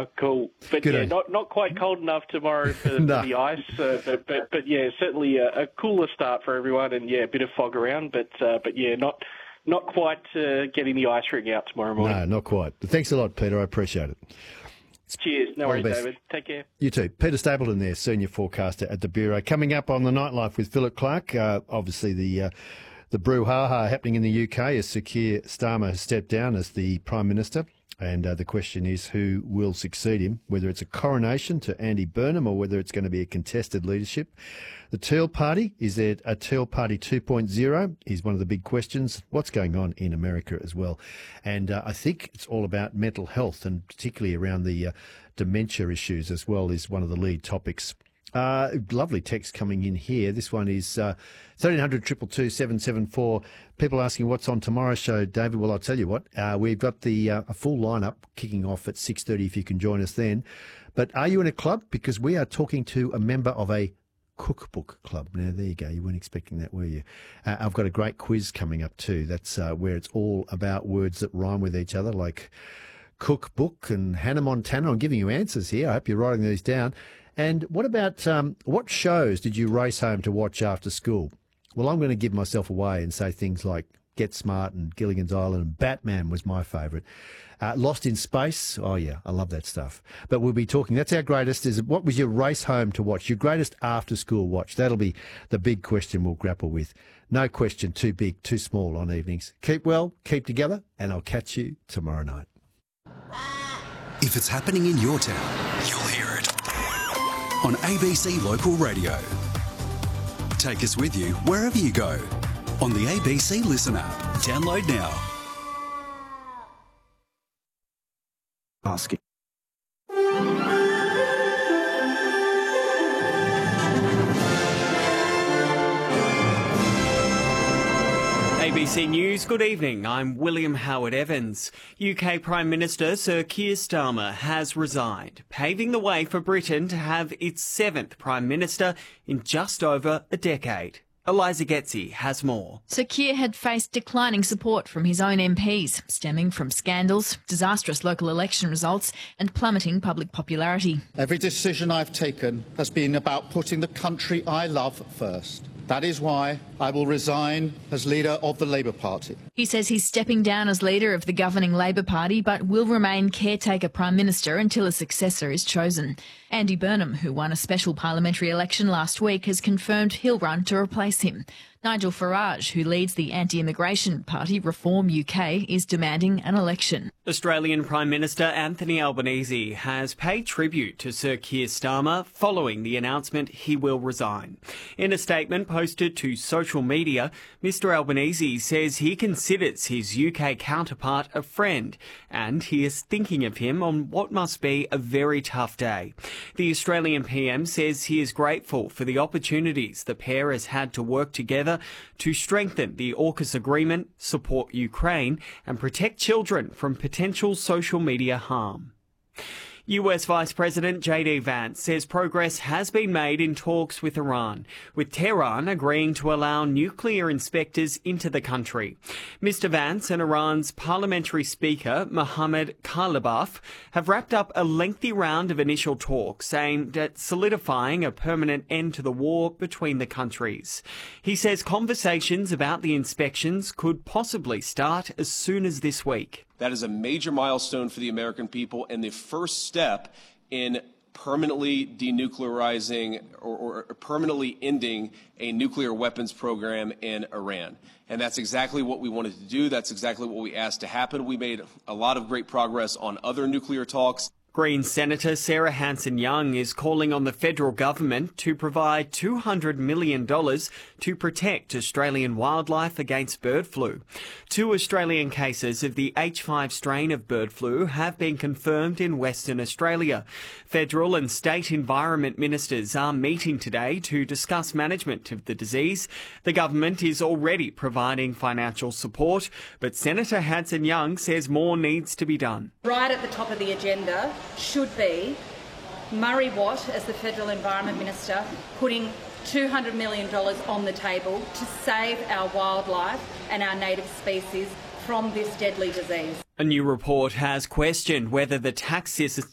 Oh, cool. But Good yeah, day. not quite cold enough tomorrow for the ice. But yeah, certainly a cooler start for everyone, and yeah, a bit of fog around. But yeah, not quite getting the ice ring out tomorrow morning. No, not quite. Thanks a lot, Peter. I appreciate it. Cheers. No All the worries, best. David. Take care. You too. Peter Stapleton there, senior forecaster at the Bureau. Coming up on the Nightlife with Philip Clark, obviously the brouhaha happening in the UK as Sir Keir Starmer has stepped down as the Prime Minister. And the question is who will succeed him, whether it's a coronation to Andy Burnham or whether it's going to be a contested leadership. The Teal Party, is there a Teal Party 2.0 is one of the big questions. What's going on in America as well? And I think it's all about mental health, and particularly around the dementia issues as well is one of the lead topics. Lovely text coming in here. This one is 1300 222 774. People asking what's on tomorrow's show, David. Well, I'll tell you what. We've got the a full lineup kicking off at 6:30 if you can join us then. But are you in a club? Because we are talking to a member of a cookbook club. Now, there you go. You weren't expecting that, were you? I've got a great quiz coming up too. That's where it's all about words that rhyme with each other, like cookbook and Hannah Montana. I'm giving you answers here. I hope you're writing these down. And what about what shows did you race home to watch after school? Well, I'm going to give myself away and say things like Get Smart and Gilligan's Island and Batman was my favourite. Lost in Space, oh yeah, I love that stuff. But we'll be talking, that's our greatest, is what was your race home to watch, your greatest after school watch? That'll be the big question we'll grapple with. No question too big, too small on evenings. Keep well, keep together, and I'll catch you tomorrow night. If it's happening in your town, you'll hear it on ABC Local Radio. Take us with you wherever you go on the ABC Listen app. Download now. Asking. ABC News, good evening. I'm William Howard Evans. UK Prime Minister Sir Keir Starmer has resigned, paving the way for Britain to have its 7th Prime Minister in just over a decade. Eliza Getzi has more. Sir Keir had faced declining support from his own MPs, stemming from scandals, disastrous local election results and plummeting public popularity. Every decision I've taken has been about putting the country I love first. That is why I will resign as leader of the Labour Party. He says he's stepping down as leader of the governing Labour Party but will remain caretaker Prime Minister until a successor is chosen. Andy Burnham, who won a special parliamentary election last week, has confirmed he'll run to replace him. Nigel Farage, who leads the anti-immigration party Reform UK, is demanding an election. Australian Prime Minister Anthony Albanese has paid tribute to Sir Keir Starmer following the announcement he will resign. In a statement posted to social media, Mr Albanese says he considers his UK counterpart a friend and he is thinking of him on what must be a very tough day. The Australian PM says he is grateful for the opportunities the pair has had to work together to strengthen the AUKUS agreement, support Ukraine and protect children from potential social media harm. US Vice President J.D. Vance says progress has been made in talks with Iran, with Tehran agreeing to allow nuclear inspectors into the country. Mr. Vance and Iran's parliamentary speaker, Mohammad Khalibaf, have wrapped up a lengthy round of initial talks aimed at solidifying a permanent end to the war between the countries. He says conversations about the inspections could possibly start as soon as this week. That is a major milestone for the American people and the first step in permanently denuclearizing or permanently ending a nuclear weapons program in Iran. And that's exactly what we wanted to do. That's exactly what we asked to happen. We made a lot of great progress on other nuclear talks. Greens Senator Sarah Hanson-Young is calling on the federal government to provide $200 million to protect Australian wildlife against bird flu. 2 Australian cases of the H5 strain of bird flu have been confirmed in Western Australia. Federal and state environment ministers are meeting today to discuss management of the disease. The government is already providing financial support, but Senator Hanson-Young says more needs to be done. Right at the top of the agenda should be Murray Watt, as the Federal Environment Minister, putting $200 million on the table to save our wildlife and our native species from this deadly disease. A new report has questioned whether the tax